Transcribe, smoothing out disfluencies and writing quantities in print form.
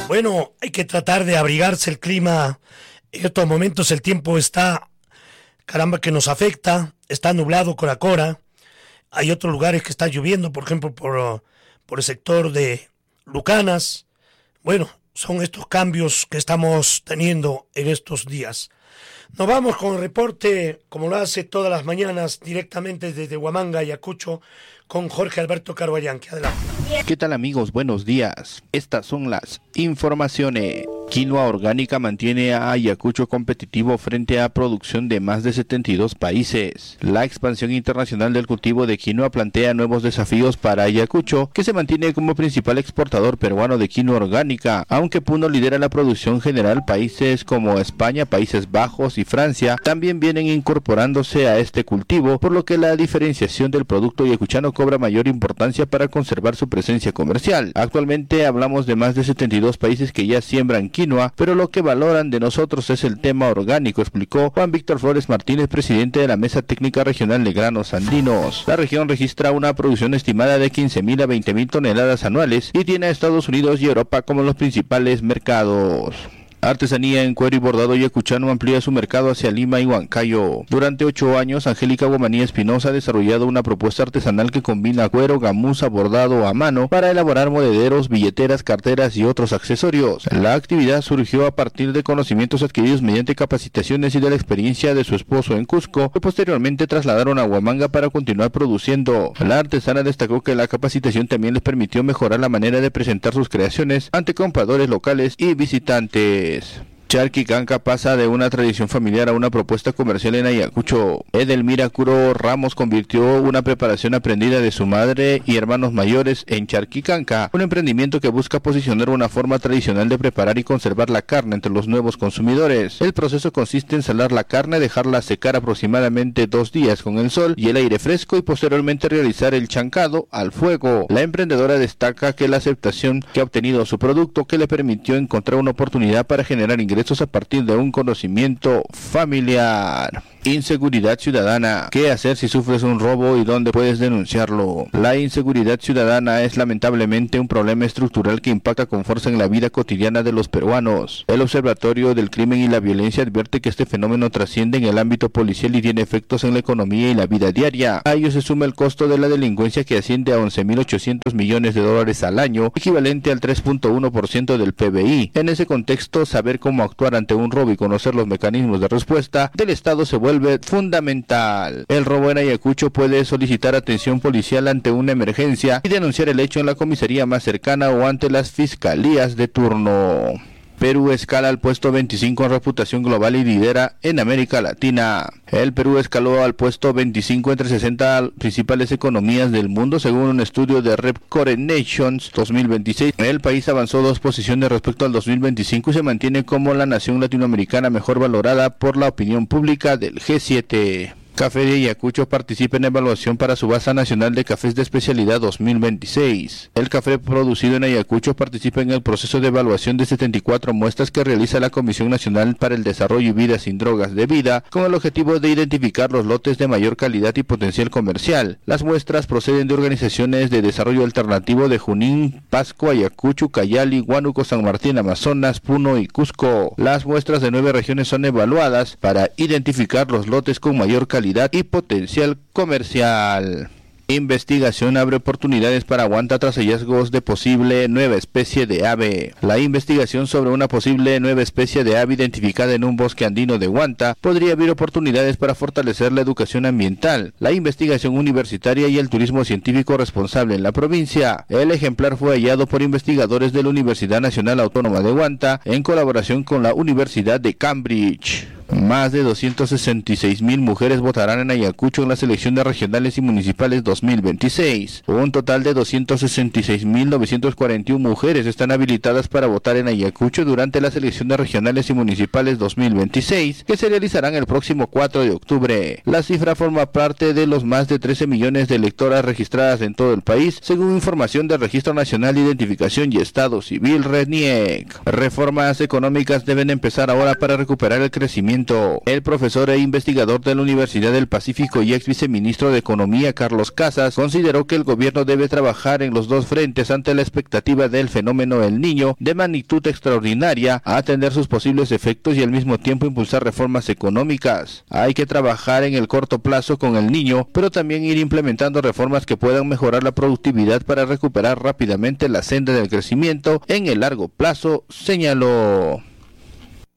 Bueno, hay que tratar de abrigarse. El clima. En estos momentos el tiempo está, caramba, que nos afecta. Está nublado Coracora. Hay otros lugares que está lloviendo, por ejemplo, por el sector de Lucanas. Bueno, son estos cambios que estamos teniendo en estos días. Nos vamos con el reporte, como lo hace todas las mañanas, directamente desde Huamanga, Ayacucho, con Jorge Alberto Carvallanque. Adelante. ¿Qué tal, amigos? Buenos días. Estas son las informaciones. Quinoa orgánica mantiene a Ayacucho competitivo frente a producción de más de 72 países. La expansión internacional del cultivo de quinoa plantea nuevos desafíos para Ayacucho, que se mantiene como principal exportador peruano de quinoa orgánica. Aunque Puno lidera la producción general, países como España, Países Bajos y Francia también vienen incorporándose a este cultivo, por lo que la diferenciación del producto ayacuchano cobra mayor importancia para conservar su presencia comercial. Actualmente hablamos de más de 72 países que ya siembran quinoa, pero lo que valoran de nosotros es el tema orgánico, explicó Juan Víctor Flores Martínez, presidente de la Mesa Técnica Regional de Granos Andinos. La región registra una producción estimada de 15.000 a 20.000 toneladas anuales y tiene a Estados Unidos y Europa como los principales mercados. Artesanía en cuero y bordado ayacuchano amplía su mercado hacia Lima y Huancayo. Durante 8 años, Angélica Guamanía Espinosa ha desarrollado una propuesta artesanal que combina cuero, gamuza, bordado a mano para elaborar monederos, billeteras, carteras y otros accesorios. La actividad surgió a partir de conocimientos adquiridos mediante capacitaciones y de la experiencia de su esposo en Cusco, que posteriormente trasladaron a Huamanga para continuar produciendo. La artesana destacó que la capacitación también les permitió mejorar la manera de presentar sus creaciones ante compradores locales y visitantes. Charquicanca pasa de una tradición familiar a una propuesta comercial en Ayacucho. Edelmira Curo Ramos convirtió una preparación aprendida de su madre y hermanos mayores en Charquicanca, un emprendimiento que busca posicionar una forma tradicional de preparar y conservar la carne entre los nuevos consumidores. El proceso consiste en salar la carne, dejarla secar aproximadamente 2 días con el sol y el aire fresco y posteriormente realizar el chancado al fuego. La emprendedora destaca que la aceptación que ha obtenido su producto que le permitió encontrar una oportunidad para generar ingresos a partir de un conocimiento familiar. Inseguridad ciudadana. ¿Qué hacer si sufres un robo y dónde puedes denunciarlo? La inseguridad ciudadana es lamentablemente un problema estructural que impacta con fuerza en la vida cotidiana de los peruanos. El Observatorio del Crimen y la Violencia advierte que este fenómeno trasciende en el ámbito policial y tiene efectos en la economía y la vida diaria. A ello se suma el costo de la delincuencia, que asciende a 11.800 millones de dólares al año, equivalente al 3.1% del PBI. En ese contexto, saber cómo actuar ante un robo y conocer los mecanismos de respuesta del Estado se vuelve fundamental. El robo en Ayacucho puede solicitar atención policial ante una emergencia y denunciar el hecho en la comisaría más cercana o ante las fiscalías de turno. Perú escala al puesto 25 en reputación global y lidera en América Latina. El Perú escaló al puesto 25 entre 60 principales economías del mundo, según un estudio de Repcore Nations 2026. El país avanzó 2 posiciones respecto al 2025 y se mantiene como la nación latinoamericana mejor valorada por la opinión pública del G7. Café de Ayacucho participa en evaluación para Subasta Nacional de Cafés de Especialidad 2026. El café producido en Ayacucho participa en el proceso de evaluación de 74 muestras que realiza la Comisión Nacional para el Desarrollo y Vida Sin Drogas de Vida, con el objetivo de identificar los lotes de mayor calidad y potencial comercial. Las muestras proceden de organizaciones de desarrollo alternativo de Junín, Pasco, Ayacucho, Cayali, Huánuco, San Martín, Amazonas, Puno y Cusco. Las muestras de 9 regiones son evaluadas para identificar los lotes con mayor calidad y potencial comercial. Investigación abre oportunidades para Huanta tras hallazgos de posible nueva especie de ave. La investigación sobre una posible nueva especie de ave identificada en un bosque andino de Huanta podría abrir oportunidades para fortalecer la educación ambiental, la investigación universitaria y el turismo científico responsable en la provincia. El ejemplar fue hallado por investigadores de la Universidad Nacional Autónoma de Huanta en colaboración con la Universidad de Cambridge. Más de 266.000 mujeres votarán en Ayacucho en las elecciones regionales y municipales 2026. Un total de 266.941 mujeres están habilitadas para votar en Ayacucho durante las elecciones regionales y municipales 2026, que se realizarán el próximo 4 de octubre. La cifra forma parte de los más de 13 millones de electoras registradas en todo el país, según información del Registro Nacional de Identificación y Estado Civil, RENIEC. Reformas económicas deben empezar ahora para recuperar el crecimiento crecimiento. El profesor e investigador de la Universidad del Pacífico y ex viceministro de Economía, Carlos Casas, consideró que el gobierno debe trabajar en los dos frentes ante la expectativa del fenómeno El Niño de magnitud extraordinaria, a atender sus posibles efectos y al mismo tiempo impulsar reformas económicas. Hay que trabajar en el corto plazo con El Niño, pero también ir implementando reformas que puedan mejorar la productividad para recuperar rápidamente la senda del crecimiento en el largo plazo, señaló.